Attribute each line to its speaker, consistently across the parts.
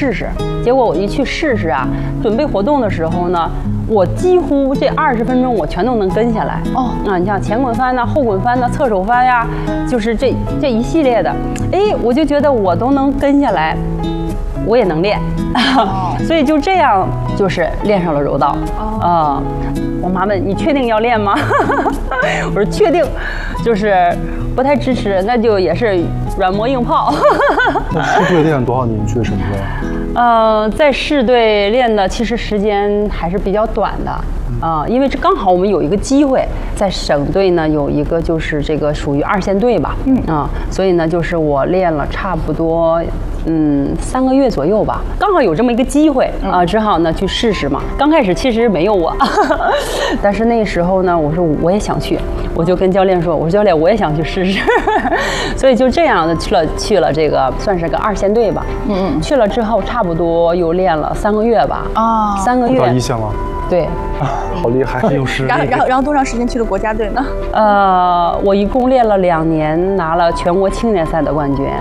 Speaker 1: 试试。结果我一去试试啊，准备活动的时候呢，我几乎这20分钟我全都能跟下来。哦，啊，你像前滚翻呐、后滚翻呐、侧手翻呀，就是这一系列的，哎，我就觉得我都能跟下来。我也能练，所以就这样就是练上了柔道。我妈问你确定要练吗？我说确定，就是不太支持，那就也是软磨硬泡。
Speaker 2: 那市队练多少年去什么的？
Speaker 1: 在市队练的其实时间还是比较短的。因为这刚好我们有一个机会，在省队呢有一个就是这个属于2线队吧，所以呢就是我练了差不多3个月左右吧，刚好有这么一个机会只好呢去试试嘛。刚开始其实没有我，但是那时候呢，我说我也想去，我就跟教练说，我说教练我也想去试试，所以就这样的去了这个算是个2线队吧，去了之后差不多又练了3个月吧，3个月
Speaker 2: 到1线了。
Speaker 1: 对，
Speaker 2: 好厉害，有实力。
Speaker 3: 然后多长时间去了国家队呢？
Speaker 1: 我一共练了2年，拿了全国青年赛的冠军。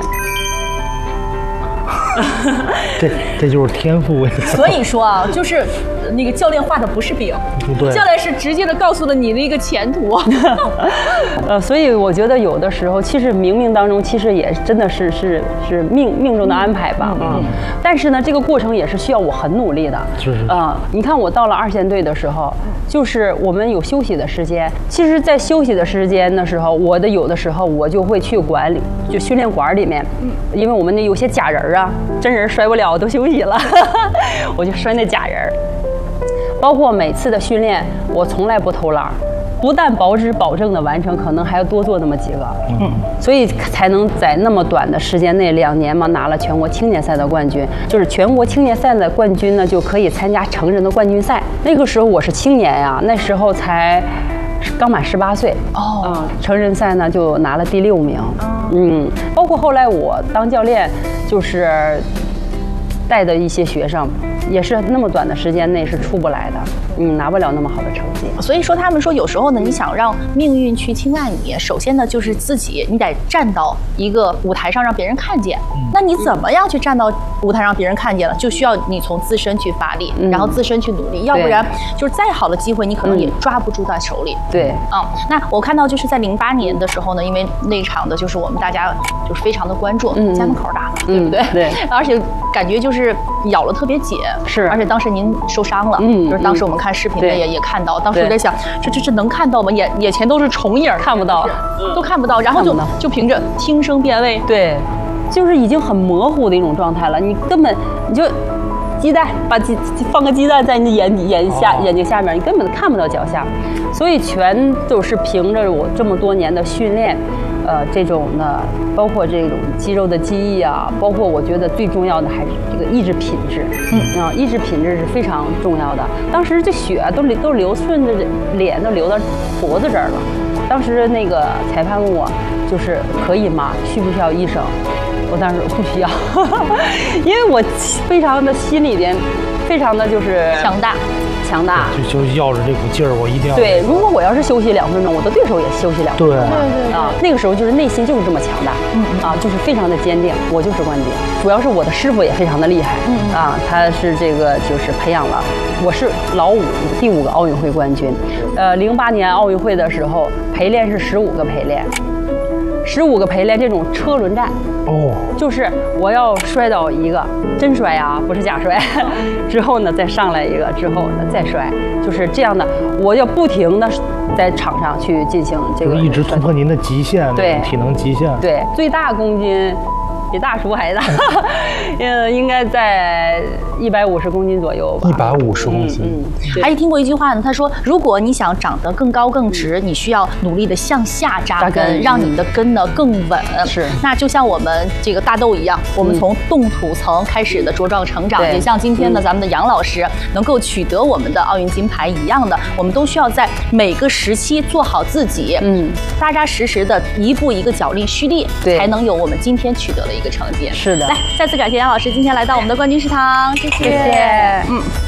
Speaker 4: 这就是天赋。
Speaker 3: 所以说啊，就是那个教练画的不是饼，教练是直接的告诉了你的一个前途。
Speaker 1: 所以我觉得有的时候其实冥冥当中其实也真的是命中的安排吧。但是呢，这个过程也是需要我很努力的。你看我到了2线队的时候，就是我们有休息的时间。其实，在休息的时间的时候，有的时候我就会去训练馆里面，因为我们那有些假人啊，真人摔不了，都休息了，我就摔那假人。包括每次的训练，我从来不偷懒，不但保证的完成，可能还要多做那么几个。所以才能在那么短的时间内2年嘛，拿了全国青年赛的冠军。就是全国青年赛的冠军呢，就可以参加成人的冠军赛。那个时候我是青年呀，那时候才刚满18岁。成人赛呢就拿了第6名。包括后来我当教练，就是带的一些学生，也是那么短的时间内是出不来的，拿不了那么好的成绩。
Speaker 3: 所以说他们说有时候呢，你想让命运去青睐你，首先呢就是自己，你得站到一个舞台上让别人看见。那你怎么样去站到舞台让别人看见了？就需要你从自身去发力，然后自身去努力，要不然就是再好的机会你可能也抓不住在手里。
Speaker 1: 对，
Speaker 3: 那我看到就是在08年的时候呢，因为那场的就是我们大家就是非常的关注，家门口打的，对不对？
Speaker 1: 对，
Speaker 3: 而且感觉就是咬了特别紧，
Speaker 1: 是，
Speaker 3: 而且当时您受伤了，就是当时我们看视频也看到，当时我在想，这能看到吗？眼前都是重影，
Speaker 1: 看不到，
Speaker 3: 都看不到，然后就凭着听声辨位，
Speaker 1: 对，就是已经很模糊的一种状态了，你根本你就鸡蛋放个鸡蛋在你眼睛下面，你根本看不到脚下，所以全都是凭着我这么多年的训练。这种的，包括这种肌肉的记忆啊，包括我觉得最重要的还是这个意志品质。意志品质是非常重要的。当时这血都流顺着脸，都流到脖子这儿了。当时那个裁判问我，就是可以吗？需不需要医生？我当时说不需要，因为我非常的心里边，非常的就是强大。
Speaker 4: 就要着这股劲儿，我一定要。
Speaker 1: 对，如果我要是休息2分钟，我的对手也休息2分钟。
Speaker 4: 对
Speaker 1: 那个时候就是内心就是这么强大，就是非常的坚定，我就是冠军。主要是我的师傅也非常的厉害，他是这个就是培养了，我是老5第5个奥运会冠军。08年奥运会的时候，陪练是15个陪练。15个陪练这种车轮战，就是我要摔倒一个，真摔啊，不是假摔，之后呢再上来一个，之后呢再摔，就是这样的，我要不停的在场上去进行这个，
Speaker 4: 一直突破您的极限，
Speaker 1: 对，
Speaker 4: 体能极限，
Speaker 1: 对，最大公斤比大叔还大，应该在150公斤左右吧。
Speaker 2: 150公斤。
Speaker 3: 还听过一句话呢，他说，如果你想长得更高更直，你需要努力的向下扎根，让你的根呢更稳。
Speaker 1: 是。
Speaker 3: 那就像我们这个大豆一样，我们从冻土层开始的茁壮成长，也像今天呢咱们的杨老师能够取得我们的奥运金牌一样的，我们都需要在每个时期做好自己，扎扎实实的一步一个脚印蓄力，才能有我们今天取得了一个成绩。
Speaker 1: 是的，
Speaker 3: 来，再次感谢杨老师今天来到我们的冠军食堂，谢谢。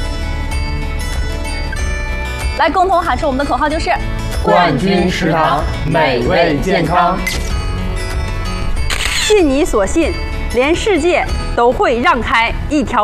Speaker 3: 来，共同喊出我们的口号就是：
Speaker 5: 冠军食堂，美味健康。
Speaker 1: 信你所信，连世界都会让开一条。